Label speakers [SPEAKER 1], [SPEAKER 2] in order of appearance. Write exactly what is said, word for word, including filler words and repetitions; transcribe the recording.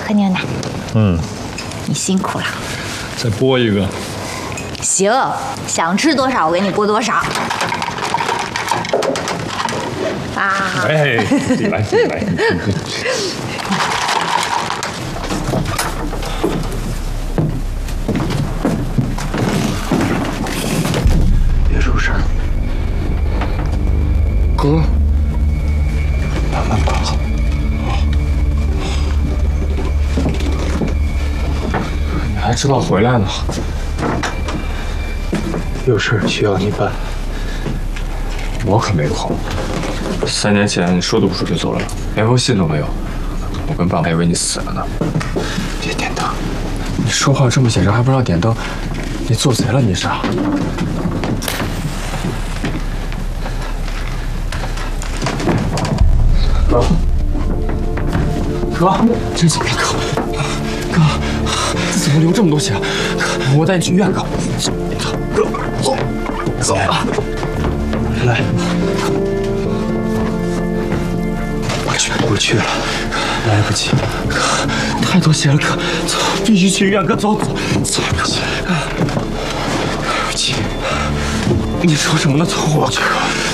[SPEAKER 1] 喝牛奶。
[SPEAKER 2] 嗯，
[SPEAKER 1] 你辛苦了。
[SPEAKER 2] 再剥一个。
[SPEAKER 1] 行，想吃多少我给你剥多少。啊！
[SPEAKER 2] 哎，自己来，自己来。
[SPEAKER 3] 别出声，哥，慢慢跑。你还知道回来了？有事需要你办，我可没空。三年前你说走不出就走了，连封信都没有，我跟爸还以为你死了呢。别点灯，你说话这么写着还不让点灯，你做贼了你是？哥，哥，这怎么了哥？哥，这怎么流这么多血？哥，我带你去医院哥。哥，走，走，来。不去了，来不及，哥，太多血了，哥，走，必须去医院，哥，走走走，不行，对不起，你说什么呢？走，我去，